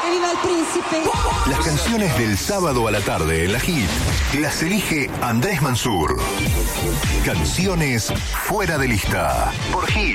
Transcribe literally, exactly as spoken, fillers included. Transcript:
¡Que viva el príncipe! Las canciones del sábado a la tarde en la Hit las elige Andrés Mansur. Canciones fuera de lista por Hit.